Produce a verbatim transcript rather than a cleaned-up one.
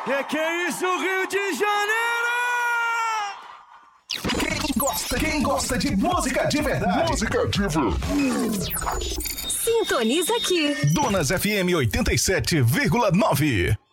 É que é isso, Rio de Janeiro! Quem gosta, quem gosta de música de verdade? Música de verdade. Sintoniza aqui. Donas F M oitenta e sete vírgula nove.